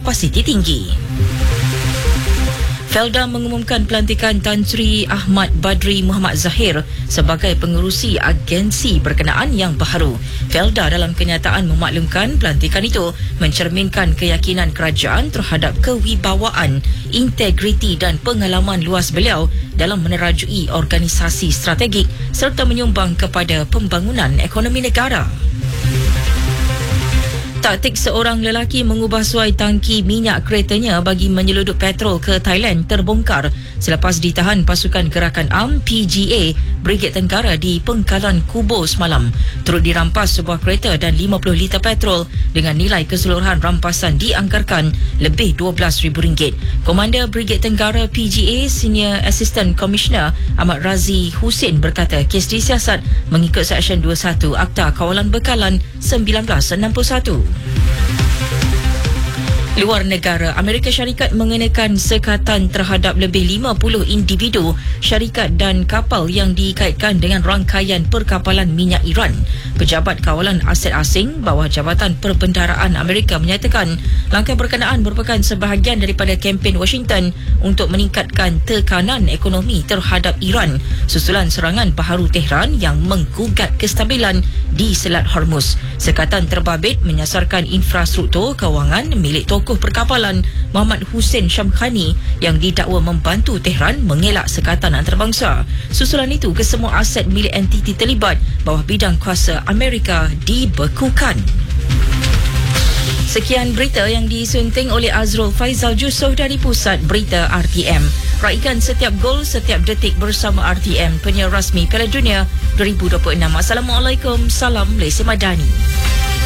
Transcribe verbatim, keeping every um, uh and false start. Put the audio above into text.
kapasiti tinggi. Felda mengumumkan pelantikan Tan Sri Ahmad Badri Muhammad Zahir sebagai pengerusi agensi berkenaan yang baharu. Felda dalam kenyataan memaklumkan pelantikan itu mencerminkan keyakinan kerajaan terhadap kewibawaan, integriti dan pengalaman luas beliau dalam menerajui organisasi strategik serta menyumbang kepada pembangunan ekonomi negara. Taktik seorang lelaki mengubah suai tangki minyak keretanya bagi menyeludup petrol ke Thailand terbongkar selepas ditahan pasukan gerakan A M P G A Brigade Tenggara di Pengkalan Kubo semalam. Turut dirampas sebuah kereta dan lima puluh liter petrol dengan nilai keseluruhan rampasan dianggarkan lebih dua belas ribu ringgit. Komander Brigade Tenggara P G A Senior Assistant Commissioner Ahmad Razi Hussein berkata kes disiasat mengikut Seksyen dua puluh satu Akta Kawalan Bekalan seribu sembilan ratus enam puluh satu. Luar negara, Amerika Syarikat mengenakan sekatan terhadap lebih lima puluh individu, syarikat dan kapal yang dikaitkan dengan rangkaian perkapalan minyak Iran. Pejabat Kawalan Aset Asing bawah Jabatan Perbendaraan Amerika menyatakan langkah berkenaan merupakan sebahagian daripada kempen Washington untuk meningkatkan tekanan ekonomi terhadap Iran susulan serangan baharu Tehran yang menggugat kestabilan di Selat Hormuz. Sekatan terbabit menyasarkan infrastruktur kewangan milik tokoh perkapalan Muhammad Hussein Syamkhani yang didakwa membantu Tehran mengelak sekatan antarabangsa. Susulan itu, kesemua aset milik entiti terlibat bawah bidang kuasa Amerika dibekukan. Sekian berita yang disunting oleh Azrul Faizal Jusoh dari Pusat Berita R T M. Raikan setiap gol, setiap detik bersama R T M, penyiar rasmi Piala Dunia dua ribu dua puluh enam. Assalamualaikum, salam Malaysia Madani.